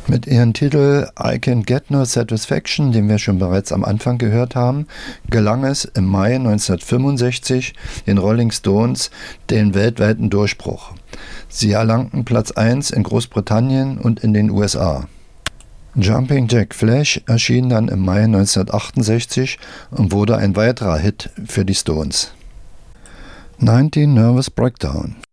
Mit ihrem Titel I Can Get No Satisfaction, den wir schon bereits am Anfang gehört haben, gelang es im Mai 1965 den Rolling Stones den weltweiten Durchbruch. Sie erlangten Platz 1 in Großbritannien und in den USA. Jumping Jack Flash erschien dann im Mai 1968 und wurde ein weiterer Hit für die Stones. 19 Nervous Breakdown